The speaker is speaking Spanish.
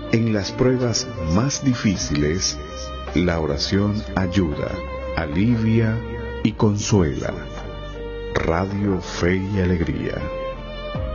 En las pruebas más difíciles, la oración ayuda, alivia y consuela. Radio Fe y Alegría.